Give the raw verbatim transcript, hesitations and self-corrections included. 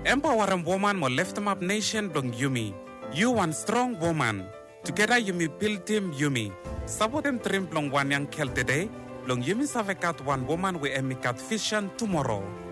Empower woman mo lift them up nation blong Yumi. You one strong woman. Together Yumi build team Yumi. Support them trim blong one young kel today. Blong Yumi savekat one woman we emikat vision tomorrow.